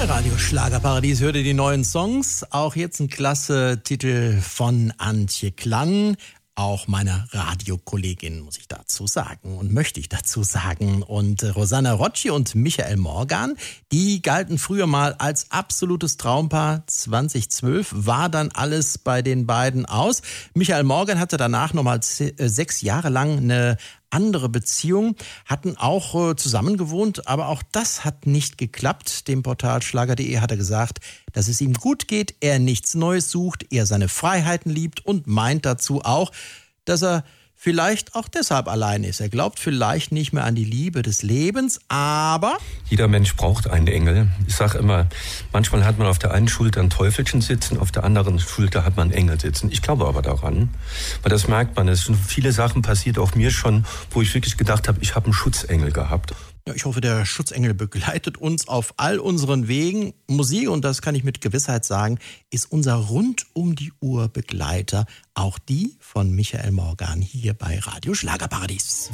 Radio Schlagerparadies hörte die neuen Songs. Auch jetzt ein klasse Titel von Antje Klann. Auch meiner Radiokollegin, muss ich dazu sagen und möchte ich dazu sagen. Und Rosanna Rocci und Michael Morgan, die galten früher mal als absolutes Traumpaar. 2012 war dann alles bei den beiden aus. Michael Morgan hatte danach nochmal 6 Jahre lang eine andere Beziehung, hatten auch zusammen gewohnt, aber auch das hat nicht geklappt. Dem Portal Schlager.de hat er gesagt, dass es ihm gut geht, er nichts Neues sucht, er seine Freiheiten liebt und meint dazu auch, dass er vielleicht auch deshalb allein ist. Er glaubt vielleicht nicht mehr an die Liebe des Lebens, aber... Jeder Mensch braucht einen Engel. Ich sage immer, manchmal hat man auf der einen Schulter ein Teufelchen sitzen, auf der anderen Schulter hat man einen Engel sitzen. Ich glaube aber daran, weil das merkt man. Es sind viele Sachen passiert, auch mir schon, wo ich wirklich gedacht habe, ich habe einen Schutzengel gehabt. Ja, ich hoffe, der Schutzengel begleitet uns auf all unseren Wegen. Musik, und das kann ich mit Gewissheit sagen, ist unser rund-um-die-Uhr Begleiter. Auch die von Michael Morgan hier bei Radio Schlagerparadies.